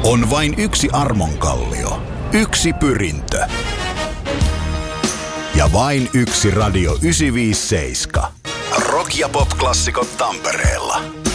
On vain yksi armonkallio, yksi pyrintö ja vain yksi Radio 957. Rock- ja pop-klassikot Tampereella.